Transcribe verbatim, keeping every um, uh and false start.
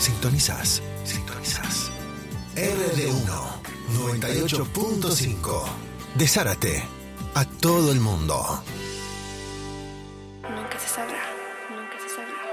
Sintonizás. Sintonizás. R D uno noventa y ocho punto cinco. De Zárate a todo el mundo. Nunca se sabrá. Nunca se sabrá.